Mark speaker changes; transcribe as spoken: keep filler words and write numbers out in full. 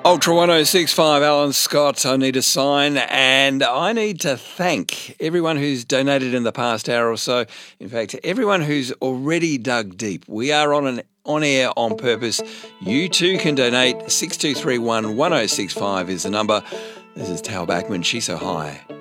Speaker 1: Ultra one oh six point five, Alan Scott, I need a sign, and I need to thank everyone who's donated in the past hour or so. In fact, everyone who's already dug deep. We are on an on air on purpose. You too can donate. six two three one, one oh six five is the number. This is Tal Backman. She's so high.